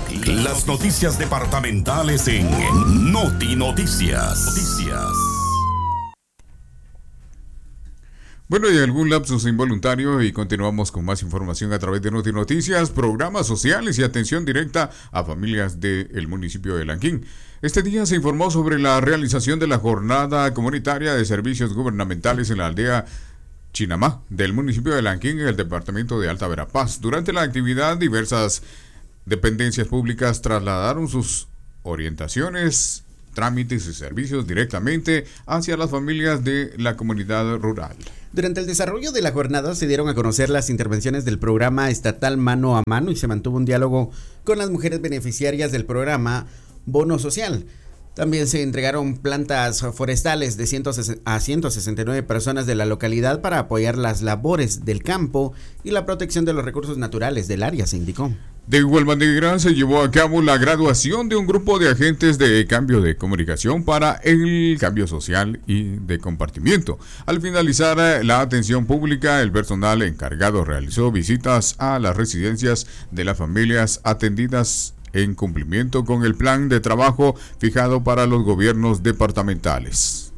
Las noticias departamentales en Noti Noticias. Bueno, y algún lapsus involuntario y continuamos con más información a través de Noti Noticias, programas sociales y atención directa a familias del municipio de Lanquín. Este día se informó sobre la realización de la jornada comunitaria de servicios gubernamentales en la aldea Chinamá del municipio de Lanquín en el departamento de Alta Verapaz. Durante la actividad, diversas dependencias públicas trasladaron sus orientaciones, trámites y servicios directamente hacia las familias de la comunidad rural. Durante el desarrollo de la jornada se dieron a conocer las intervenciones del programa estatal Mano a Mano y se mantuvo un diálogo con las mujeres beneficiarias del programa Bono Social. También se entregaron plantas forestales a 169 personas de la localidad para apoyar las labores del campo y la protección de los recursos naturales del área, se indicó. De igual manera, se llevó a cabo la graduación de un grupo de agentes de cambio de comunicación para el cambio social y de compartimiento. Al finalizar la atención pública, el personal encargado realizó visitas a las residencias de las familias atendidas en cumplimiento con el plan de trabajo fijado para los gobiernos departamentales.